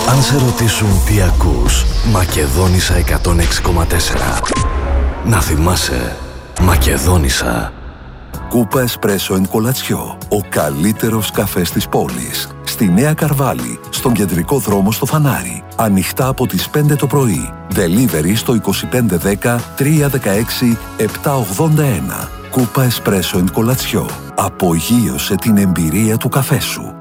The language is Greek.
Αν σε ρωτήσουν τι ακούς, Μακεδόνισσα 106,4. Να θυμάσαι, Μακεδόνισσα. Κούπα Εσπρέσο εν Κολατσιό. Ο καλύτερος καφές της πόλης. Στη Νέα Καρβάλη, στον κεντρικό δρόμο στο Φανάρι. Ανοιχτά από τις 5 το πρωί. Delivery στο 2510 316 781. Κούπα Εσπρέσο εν Κολατσιό. Απογείωσε την εμπειρία του καφέ σου.